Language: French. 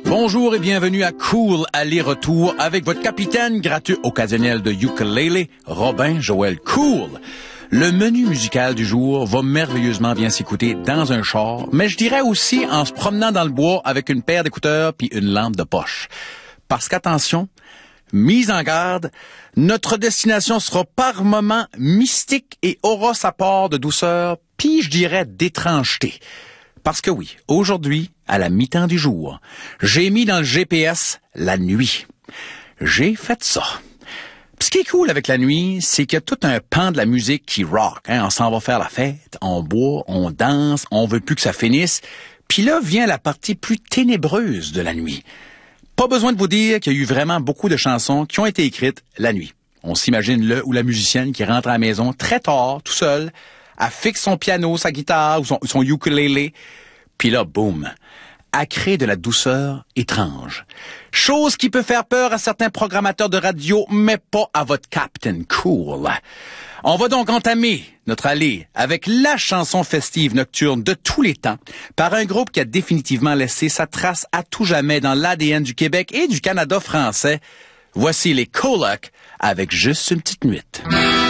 Bonjour et bienvenue à Cool Aller-Retour avec votre capitaine gratuit occasionnel de ukulélé, Robin Joël Cool. Le menu musical du jour va merveilleusement bien s'écouter dans un char, mais je dirais aussi en se promenant dans le bois avec une paire d'écouteurs puis une lampe de poche. Parce qu'attention, mise en garde, notre destination sera par moments mystique et aura sa part de douceur, puis je dirais d'étrangeté. Parce que oui, aujourd'hui, à la mi-temps du jour, j'ai mis dans le GPS la nuit. J'ai fait ça. Puis ce qui est cool avec la nuit, c'est qu'il y a tout un pan de la musique qui rock. On s'en va faire la fête, on boit, on danse, on veut plus que ça finisse. Puis là vient la partie plus ténébreuse de la nuit. Pas besoin de vous dire qu'il y a eu vraiment beaucoup de chansons qui ont été écrites la nuit. On s'imagine le ou la musicienne qui rentre à la maison très tard, tout seul, elle fixe son piano, sa guitare ou son ukulélé, puis là, boum, elle crée de la douceur étrange. Chose qui peut faire peur à certains programmateurs de radio, mais pas à votre Captain Cool. On va donc entamer notre allée avec la chanson festive nocturne de tous les temps par un groupe qui a définitivement laissé sa trace à tout jamais dans l'ADN du Québec et du Canada français. Voici les Colocs avec Juste une petite nuit.